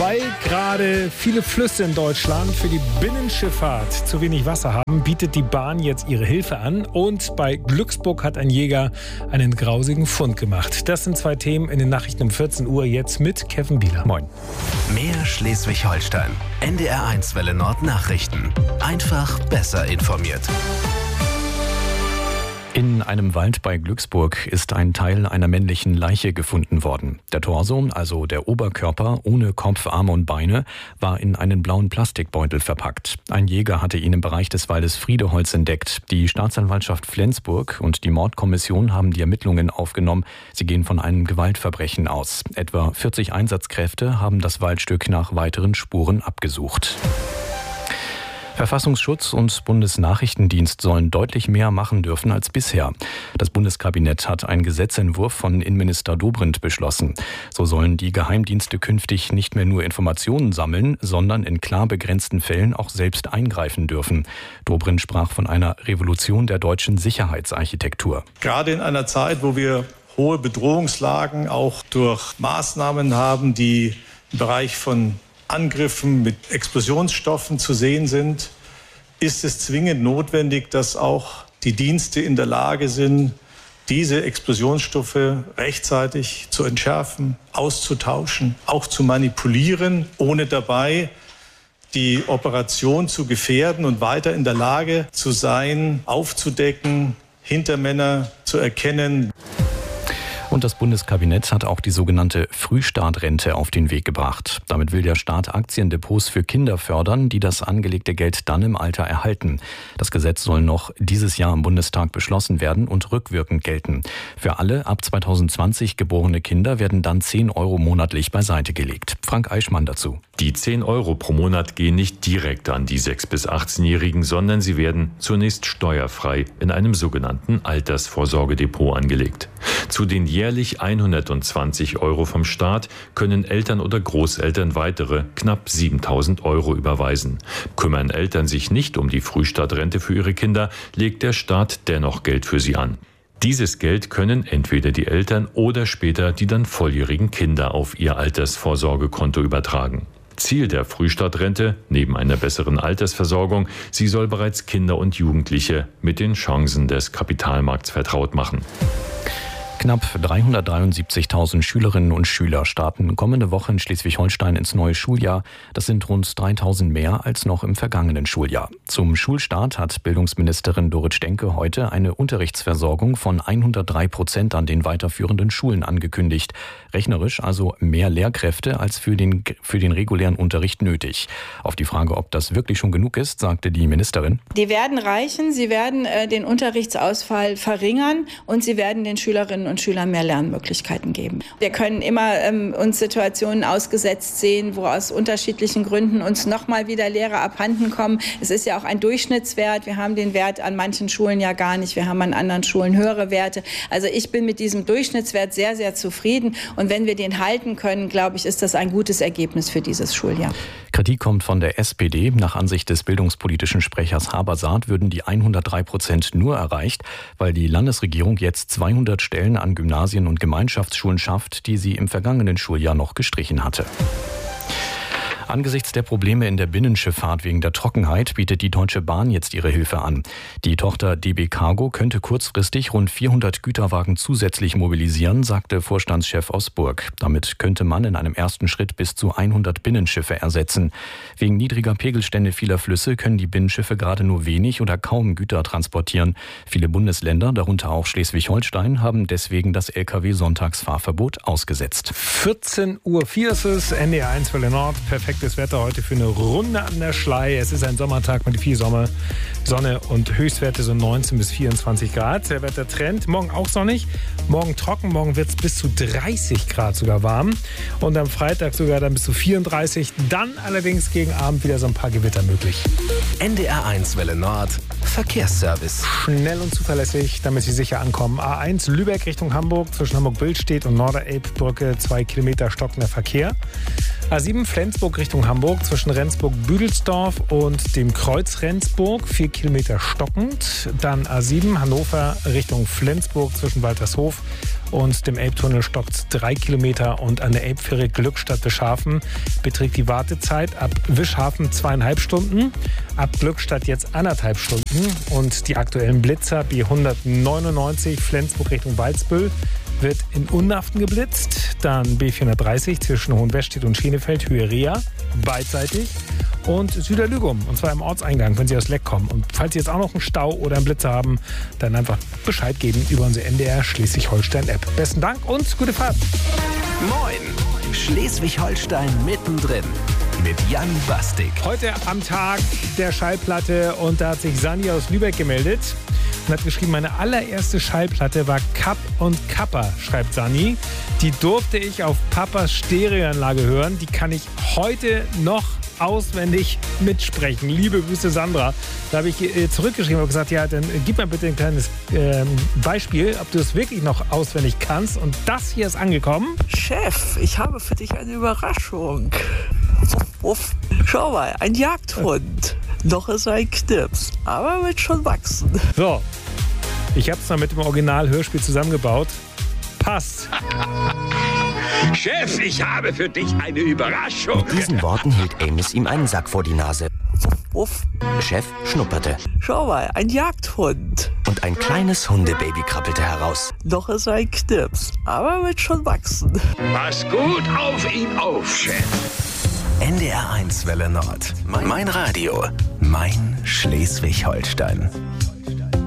Weil gerade viele Flüsse in Deutschland für die Binnenschifffahrt zu wenig Wasser haben, bietet die Bahn jetzt ihre Hilfe an. Und bei Glücksburg hat ein Jäger einen grausigen Fund gemacht. Das sind zwei Themen in den Nachrichten um 14 Uhr, jetzt mit Kevin Bieler. Moin. Mehr Schleswig-Holstein. NDR1 Welle Nord Nachrichten. Einfach besser informiert. In einem Wald bei Glücksburg ist ein Teil einer männlichen Leiche gefunden worden. Der Torso, also der Oberkörper ohne Kopf, Arme und Beine, war in einen blauen Plastikbeutel verpackt. Ein Jäger hatte ihn im Bereich des Waldes Friedeholz entdeckt. Die Staatsanwaltschaft Flensburg und die Mordkommission haben die Ermittlungen aufgenommen. Sie gehen von einem Gewaltverbrechen aus. Etwa 40 Einsatzkräfte haben das Waldstück nach weiteren Spuren abgesucht. Verfassungsschutz und Bundesnachrichtendienst sollen deutlich mehr machen dürfen als bisher. Das Bundeskabinett hat einen Gesetzentwurf von Innenminister Dobrindt beschlossen. So sollen die Geheimdienste künftig nicht mehr nur Informationen sammeln, sondern in klar begrenzten Fällen auch selbst eingreifen dürfen. Dobrindt sprach von einer Revolution der deutschen Sicherheitsarchitektur. Gerade in einer Zeit, wo wir hohe Bedrohungslagen auch durch Maßnahmen haben, die im Bereich von Angriffen mit Explosionsstoffen zu sehen sind, ist es zwingend notwendig, dass auch die Dienste in der Lage sind, diese Explosionsstoffe rechtzeitig zu entschärfen, auszutauschen, auch zu manipulieren, ohne dabei die Operation zu gefährden und weiter in der Lage zu sein, aufzudecken, Hintermänner zu erkennen. Und das Bundeskabinett hat auch die sogenannte Frühstartrente auf den Weg gebracht. Damit will der Staat Aktiendepots für Kinder fördern, die das angelegte Geld dann im Alter erhalten. Das Gesetz soll noch dieses Jahr im Bundestag beschlossen werden und rückwirkend gelten. Für alle ab 2020 geborene Kinder werden dann 10 Euro monatlich beiseite gelegt. Frank Eichmann dazu. Die 10 Euro pro Monat gehen nicht direkt an die 6- bis 18-Jährigen, sondern sie werden zunächst steuerfrei in einem sogenannten Altersvorsorgedepot angelegt. Zu den jährlich 120 Euro vom Staat können Eltern oder Großeltern weitere knapp 7.000 Euro überweisen. Kümmern Eltern sich nicht um die Frühstartrente für ihre Kinder, legt der Staat dennoch Geld für sie an. Dieses Geld können entweder die Eltern oder später die dann volljährigen Kinder auf ihr Altersvorsorgekonto übertragen. Ziel der Frühstartrente, neben einer besseren Altersversorgung, sie soll bereits Kinder und Jugendliche mit den Chancen des Kapitalmarkts vertraut machen. Knapp 373.000 Schülerinnen und Schüler starten kommende Woche in Schleswig-Holstein ins neue Schuljahr. Das sind rund 3.000 mehr als noch im vergangenen Schuljahr. Zum Schulstart hat Bildungsministerin Dorit Stenke heute eine Unterrichtsversorgung von 103% an den weiterführenden Schulen angekündigt. Rechnerisch also mehr Lehrkräfte als für den regulären Unterricht nötig. Auf die Frage, ob das wirklich schon genug ist, sagte die Ministerin: Die werden reichen, sie werden den Unterrichtsausfall verringern und sie werden den Schülerinnen und Schülern mehr Lernmöglichkeiten geben. Wir können immer uns Situationen ausgesetzt sehen, wo aus unterschiedlichen Gründen uns nochmal wieder Lehrer abhanden kommen. Es ist ja auch ein Durchschnittswert. Wir haben den Wert an manchen Schulen ja gar nicht. Wir haben an anderen Schulen höhere Werte. Also ich bin mit diesem Durchschnittswert sehr, sehr zufrieden. Und wenn wir den halten können, glaube ich, ist das ein gutes Ergebnis für dieses Schuljahr. Kritik kommt von der SPD. Nach Ansicht des bildungspolitischen Sprechers Habersaat würden die 103% nur erreicht, weil die Landesregierung jetzt 200 Stellen an Gymnasien und Gemeinschaftsschulen schafft, die sie im vergangenen Schuljahr noch gestrichen hatte. Angesichts der Probleme in der Binnenschifffahrt wegen der Trockenheit bietet die Deutsche Bahn jetzt ihre Hilfe an. Die Tochter DB Cargo könnte kurzfristig rund 400 Güterwagen zusätzlich mobilisieren, sagte Vorstandschef Osburg. Damit könnte man in einem ersten Schritt bis zu 100 Binnenschiffe ersetzen. Wegen niedriger Pegelstände vieler Flüsse können die Binnenschiffe gerade nur wenig oder kaum Güter transportieren. Viele Bundesländer, darunter auch Schleswig-Holstein, haben deswegen das Lkw-Sonntagsfahrverbot ausgesetzt. 14:04 Uhr ist es, NDR1 Welle Nord, perfektes Wetter heute für eine Runde an der Schlei. Es ist ein Sommertag mit viel Sonne und Höchstwerte so 19 bis 24 Grad. Der Wettertrend, morgen auch sonnig, morgen trocken, morgen wird es bis zu 30 Grad sogar warm und am Freitag sogar dann bis zu 34, dann allerdings gegen Abend wieder so ein paar Gewitter möglich. NDR1 Welle Nord, Verkehrsservice. Schnell und zuverlässig, damit Sie sicher ankommen. A1 Lübeck Richtung Hamburg, zwischen Hamburg-Billstedt und Norderelbbrücke 2 Kilometer stockender Verkehr. A7 Flensburg Richtung Hamburg, zwischen Rendsburg-Büdelsdorf und dem Kreuz Rendsburg 4 Kilometer stockend. Dann A7 Hannover Richtung Flensburg, zwischen Waltershof und dem Elbtunnel stockt 3 Kilometer und an der Elbfähre Glückstadt-Wischhafen beträgt die Wartezeit ab Wischhafen 2,5 Stunden, ab Glückstadt jetzt 1,5 Stunden und die aktuellen Blitzer B199 Flensburg Richtung Walsbüll wird in Unaften geblitzt, dann B430 zwischen Hohenwestedt und Schenefeld, Höhe Rea, beidseitig und Süderlügum, und zwar im Ortseingang, wenn Sie aus Leck kommen. Und falls Sie jetzt auch noch einen Stau oder einen Blitzer haben, dann einfach Bescheid geben über unsere NDR Schleswig-Holstein-App. Besten Dank und gute Fahrt. Moin, Schleswig-Holstein mittendrin mit Jan Bastik. Heute am Tag der Schallplatte und da hat sich Sani aus Lübeck gemeldet und hat geschrieben, meine allererste Schallplatte war Kapp und Kappa, schreibt Sani. Die durfte ich auf Papas Stereoanlage hören. Die kann ich heute noch auswendig mitsprechen. Liebe Grüße, Sandra. Da habe ich zurückgeschrieben und gesagt, ja, dann gib mir bitte ein kleines Beispiel, ob du es wirklich noch auswendig kannst. Und das hier ist angekommen. Chef, ich habe für dich eine Überraschung. Wuff, wuff. Schau mal, ein Jagdhund. Noch ist er ein Knips, aber wird schon wachsen. So, ich habe es mal mit dem Original-Hörspiel zusammengebaut. Passt. Chef, ich habe für dich eine Überraschung. Mit diesen Worten hielt Amos ihm einen Sack vor die Nase. Wuff. Chef schnupperte. Schau mal, ein Jagdhund. Und ein kleines Hundebaby krabbelte heraus. Noch ist er ein Knips, aber wird schon wachsen. Pass gut auf ihn auf, Chef. NDR 1 Welle Nord. Mein Radio. Mein Schleswig-Holstein.